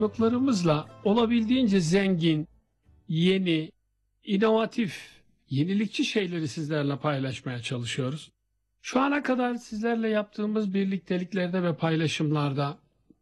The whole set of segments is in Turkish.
Çocuklarımızla olabildiğince zengin, yeni, inovatif, yenilikçi şeyleri sizlerle paylaşmaya çalışıyoruz. Şu ana kadar sizlerle yaptığımız birlikteliklerde ve paylaşımlarda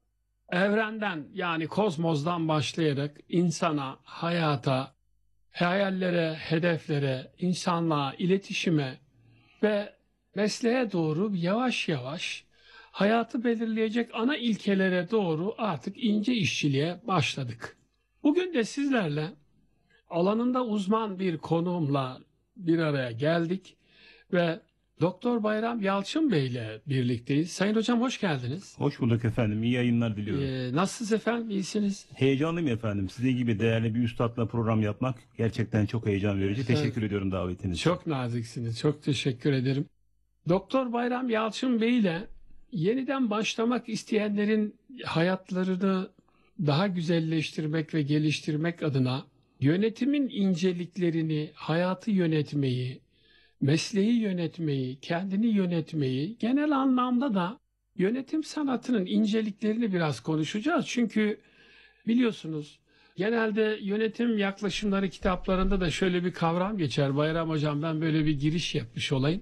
evrenden yani kozmosdan başlayarak insana, hayata, hayallere, hedeflere, insanlığa, iletişime ve mesleğe doğru yavaş yavaş hayatı belirleyecek ana ilkelere doğru artık ince işçiliğe başladık. Bugün de sizlerle alanında uzman bir konuğumla bir araya geldik ve Doktor Bayram Yalçın Bey ile birlikteyiz. Sayın hocam hoş geldiniz. Hoş bulduk efendim. İyi yayınlar diliyorum. Nasılsınız efendim? İyisiniz? Heyecanlıyım efendim. Sizin gibi değerli bir üstadla program yapmak gerçekten çok heyecan verici. Teşekkür ediyorum davetiniz için. Çok naziksiniz. Çok teşekkür ederim. Doktor Bayram Yalçın Bey ile yeniden başlamak isteyenlerin hayatlarını daha güzelleştirmek ve geliştirmek adına yönetimin inceliklerini, hayatı yönetmeyi, mesleği yönetmeyi, kendini yönetmeyi, genel anlamda da yönetim sanatının inceliklerini biraz konuşacağız. Çünkü biliyorsunuz genelde yönetim yaklaşımları kitaplarında da şöyle bir kavram geçer. Bayram Hocam ben böyle bir giriş yapmış olayım.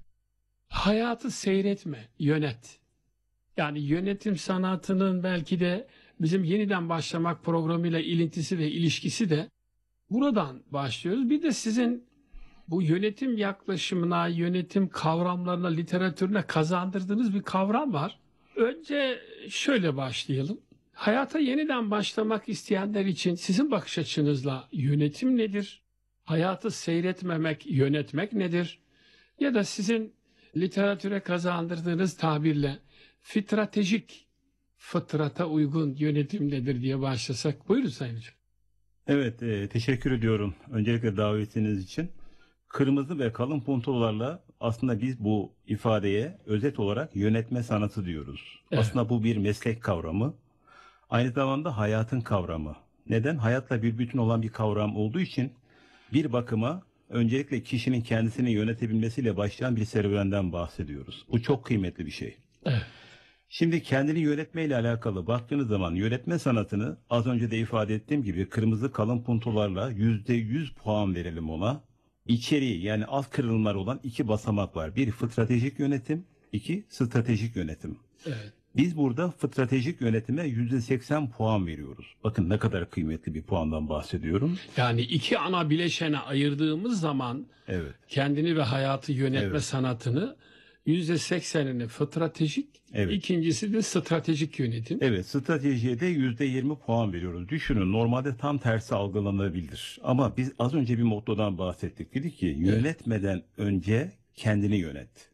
Hayatı seyretme, yönet. Yani yönetim sanatının belki de bizim yeniden başlamak programıyla ilintisi ve ilişkisi de buradan başlıyoruz. Bir de sizin bu yönetim yaklaşımına, yönetim kavramlarına, literatürüne kazandırdığınız bir kavram var. Önce şöyle başlayalım. Hayata yeniden başlamak isteyenler için sizin bakış açınızla yönetim nedir? Hayatı seyretmemek, yönetmek nedir? Ya da sizin literatüre kazandırdığınız tabirle fitratejik, fıtrata uygun yönetim nedir diye başlasak. Buyurun Sayın Hocam. Evet, teşekkür ediyorum öncelikle davetiniz için. Kırmızı ve kalın puntolarla aslında biz bu ifadeye özet olarak yönetme sanatı diyoruz. Evet. Aslında bu bir meslek kavramı. Aynı zamanda hayatın kavramı. Neden? Hayatla bir bütün olan bir kavram olduğu için bir bakıma öncelikle kişinin kendisini yönetebilmesiyle başlayan bir serüvenden bahsediyoruz. Bu çok kıymetli bir şey. Evet. Şimdi kendini yönetmeyle alakalı baktığınız zaman yönetme sanatını az önce de ifade ettiğim gibi kırmızı kalın puntolarla %100 puan verelim ona. İçeriği yani alt kırılımlar olan iki basamak var. Bir fıtratejik yönetim, iki stratejik yönetim. Evet. Biz burada stratejik yönetime %80 puan veriyoruz. Bakın ne kadar kıymetli bir puandan bahsediyorum. Yani iki ana bileşene ayırdığımız zaman Evet. kendini ve hayatı yönetme Evet. sanatını %80'ini stratejik, Evet. ikincisi de stratejik yönetim. Evet, stratejiye de %20 puan veriyoruz. Düşünün normalde tam tersi algılanabilir. Ama biz az önce bir mottodan bahsettik. Dedik ki yönetmeden önce kendini yönet.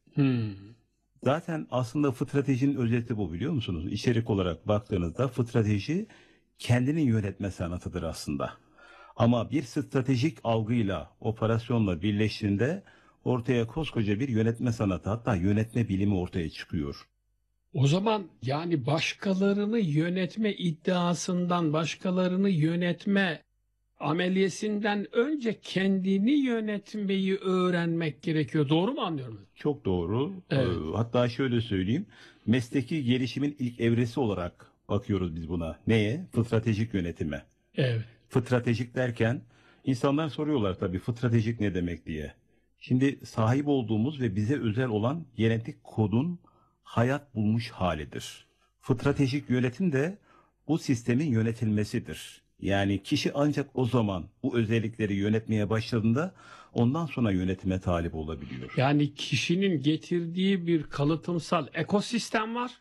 Zaten aslında stratejinin özeti bu biliyor musunuz? İçerik olarak baktığınızda strateji kendini yönetme sanatıdır aslında. Ama bir stratejik algıyla, operasyonla birleştiğinde ortaya koskoca bir yönetme sanatı hatta yönetme bilimi ortaya çıkıyor. O zaman yani başkalarını yönetme iddiasından, başkalarını yönetme ameliyesinden önce kendini yönetmeyi öğrenmek gerekiyor. Doğru mu anlıyorum? Çok doğru. Evet. Hatta şöyle söyleyeyim. Mesleki gelişimin ilk evresi olarak bakıyoruz biz buna. Neye? Stratejik yönetime. Evet. Stratejik derken insanlar soruyorlar tabii stratejik ne demek diye. Şimdi sahip olduğumuz ve bize özel olan genetik kodun hayat bulmuş halidir. Stratejik yönetim de bu sistemin yönetilmesidir. Yani kişi ancak o zaman bu özellikleri yönetmeye başladığında ondan sonra yönetime talip olabiliyor. Yani kişinin getirdiği bir kalıtımsal ekosistem var.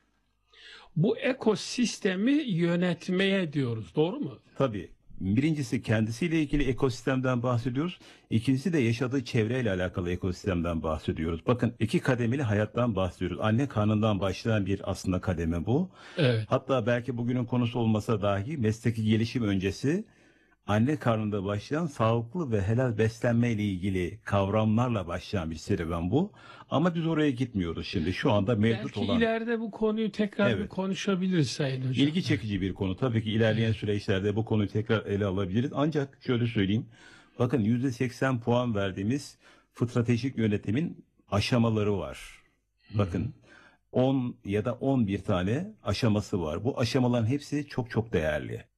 Bu ekosistemi yönetmeye diyoruz. Doğru mu? Tabii. Birincisi kendisiyle ilgili ekosistemden bahsediyoruz. İkincisi de yaşadığı çevreyle alakalı ekosistemden bahsediyoruz. Bakın iki kademeli hayattan bahsediyoruz. Anne karnından başlayan bir aslında kademe bu. Evet. Hatta belki bugünün konusu olmasa dahi mesleki gelişim öncesi anne karnında başlayan sağlıklı ve helal beslenme ile ilgili kavramlarla başlayan bir serüven bu. Ama biz oraya gitmiyoruz şimdi. Şu anda mevcut Belki olan... ileride bu konuyu tekrar bir Evet. konuşabiliriz Sayın Hocam. İlgi çekici bir konu. Tabii ki ilerleyen süreçlerde bu konuyu tekrar ele alabiliriz. Ancak şöyle söyleyeyim. Bakın %80 puan verdiğimiz stratejik yönetimin aşamaları var. Bakın 10 ya da 11 tane aşaması var. Bu aşamaların hepsi çok çok değerli.